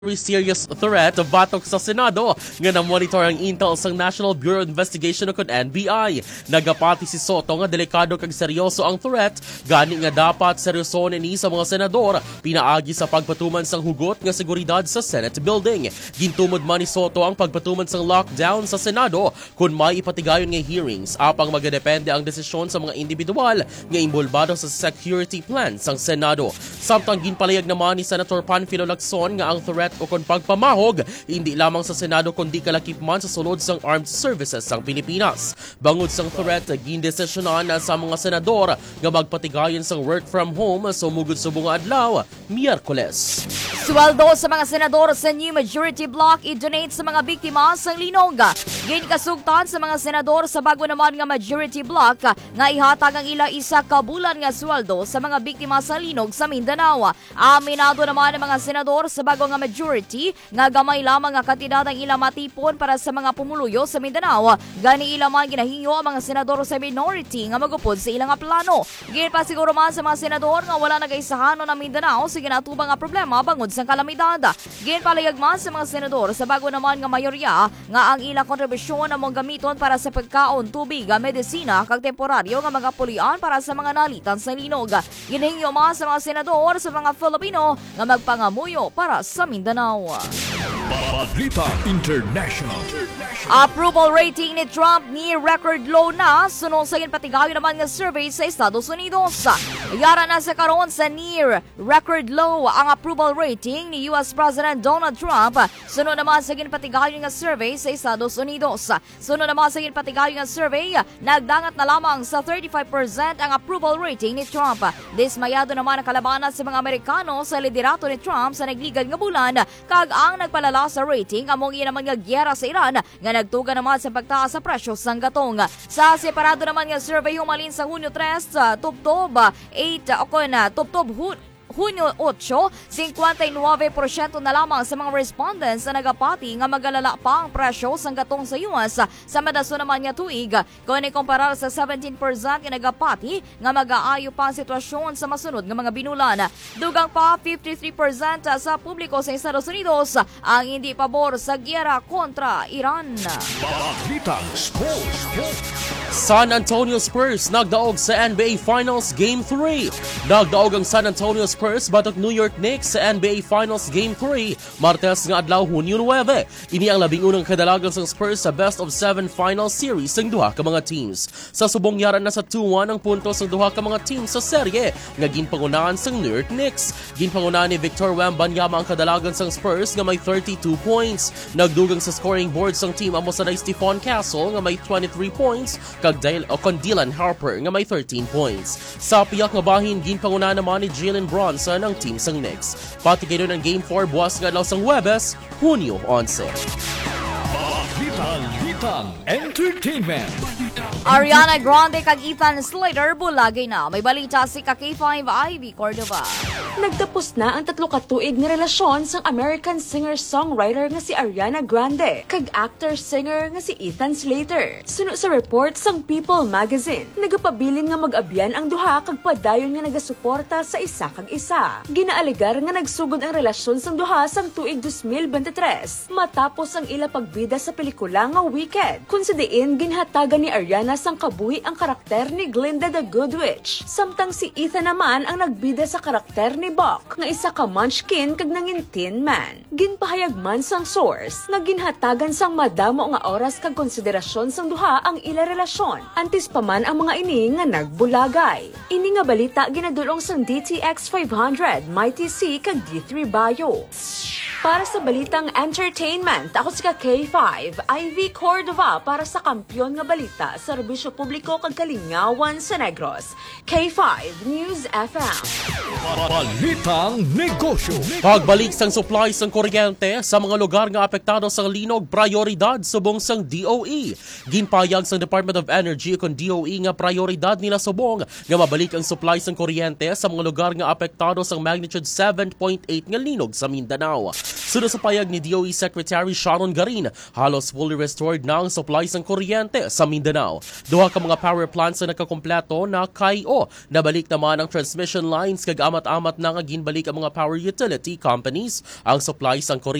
serious threat batok sa Senado nga na-monitor ang intel sang National Bureau of Investigation o NBI. Nagapati si Soto nga delikado kag seryoso ang threat, gani nga dapat seryosonin ni sa mga senador pinaagi sa pagpatuman sang hugot nga seguridad sa Senate building. Gintumod man ni Soto ang pagpatuman sang lockdown sa Senado kung may ipatigayon nga hearings apang magadepende ang desisyon sa mga individual nga involvado sa security plan sang Senado. Samtang ginpalayag naman ni Senator Panfilo Lacson nga ang threat o kung pagpamahog, hindi lamang sa Senado kundi kalakip man sa sulod sang armed services sang Pilipinas. Bangod sang threat, gindesisyonan sa mga senador nga magpatigayon sang work from home sumugod sa bunga adlaw, Miyerkules. Sweldo sa mga senador sa new majority block i-donate sa mga biktima sang linog. Ginkasugtan sa mga senador sa bago naman nga majority block nga ihatag ang ila isa ka bulan nga sweldo sa mga biktima sa linog sa Mindanao. Aminado naman ang mga senador sa bago nga majority nga gamay lamang nga kantidad ang ila matipon para sa mga pumuluyo sa Mindanao. Gani ila man ginahinyo ang mga senador sa minority nga magupod sa ilang plano. Ginpasiguro man sa mga senador nga wala nagaisahanon ang Mindanao sa ginatubang nga problema bangod sa kalamidad. Ginpalayag man sa mga senador sa bago naman nga mayorya nga ang ilang kontribusyon na mong gamiton para sa pagkaon, tubig, medisina kag temporaryo nga mga pulian para sa mga nalitan sa linog. Ginahingyo man sa mga senador sa mga Filipino nga magpangamuyo para sa Mindanao. Balita International. Approval rating ni Trump ni record low na sunod sa ginpatigayon naman nga survey sa Estados Unidos. Yara na sa karon sa near record low ang approval rating ni US President Donald Trump sunod naman sa ginpatigayon nga survey sa Estados Unidos. Sunod naman sa ginpatigayon nga survey, nagdangat na lamang sa 35% ang approval rating ni Trump. Dismayado naman ang kalabanan sa mga Amerikano sa liderato ni Trump sa nagligad nga bulan kag ang nagpalala sa rating among iya naman nga gyera sa Iran nga nagtuga naman sa pagtaas sa presyo sang gatong. Sa separado naman nga survey humalin sa Hunyo 3 sa Tubtob 8 o na Tubtob Hunyo 8, 59% na lamang sa mga respondents na nagapati nga magalala pa ang presyo sang gatong sa US sa madaso naman nga tuig. Kung ikumparar sa 17% nga nagapati nga mag-aayo pa ang sitwasyon sa masunod nga mga binulan. Dugang pa 53% sa publiko sa Estados Unidos ang hindi pabor sa giyera kontra Iran. Balita Sports. San Antonio Spurs nagdaog sa NBA Finals Game 3. Nagdaog ang San Antonio Spurs batok New York Knicks sa NBA Finals Game 3 Martes nga adlaw Hunyo 9. Ini ang labing unang kadalagan sang Spurs sa best of 7 final series ng duha ka mga teams. Sa subong yaran na sa 2-1 ang puntos ng duha ka mga teams sa serye nga ginpangunahan sang New York Knicks. Ginpangunahan ni Victor Wembanyama ang kadalagan sang Spurs nga may 32 points. Nagdugang sa scoring board sang team amo sa Stephon Castle nga may 23 points kag Dylan Harper nga may 13 points. Sa piyak nga bahin, ginpangunahan naman ni Jalen Bronson ang team sang Knicks. Pati kayo ng Game 4 buwas nga adlaw sang Huwebes, Hunyo 11. Balitang Entertainment. Ariana Grande kag Ethan Slater bulagay na. May balita si K5 Ivy Cordova. Nagtapos na ang 3 ka tuig nga relasyon sang American singer-songwriter nga si Ariana Grande kag actor-singer nga si Ethan Slater. Suno sa report sang People magazine, nagapabilin nga mag-abyan ang duha kag padayon nga nagasuporta sa isa kag isa. Ginaaligar nga nagsugod ang relasyon sang duha sang tuig 2023 matapos ang ila pagbida sa pelikula nga Wicked. Kung sa diin ginhatagan ni Ariana sang kabuhi ang karakter ni Glinda the Good Witch. Samtang si Ethan naman ang nagbida sa karakter ni Buck nga isa ka munchkin kag nangin Tin Man. Ginpahayag man sang source nga ginhatagan sang madamo nga oras kag konsiderasyon sang duha ang ila relasyon. Antes pa man ang mga ini nga nagbulagay. Ini nga balita ginadulong sang DTX 500, Mighty C kag D3 Bio. Para sa balitang entertainment, ako si K5, Ivy Cordova para sa Kampiyon nga Balita, Serbisyo Publiko kag Kalingawan sa Negros. K5 News FM. Balitang Negosyo. Pagbalik sang supply sang kuryente sa mga lugar nga apektado sa linog, prioridad subong sang DOE. Ginpayag sang Department of Energy kung DOE nga prioridad nila subong nga mabalik ang supply sang kuryente sa mga lugar nga apektado sang magnitude 7.8 nga linog sa Mindanao. Sunod sa payag ni DOE Secretary Sharon Garin, halos fully restored na ang supplies ng kuryente sa Mindanao. Duha ka mga power plants na nakakompleto na KAIO. Nabalik naman ang transmission lines kag amat-amat na nga ginbalik ang mga power utility companies ang supplies ang kuryente